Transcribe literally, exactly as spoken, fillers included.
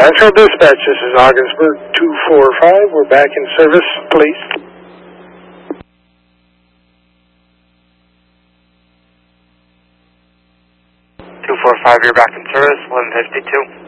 Central Dispatch, this is Ogdensburg two four five. We're back in service, please. two four five, you're back in service, eleven fifty-two.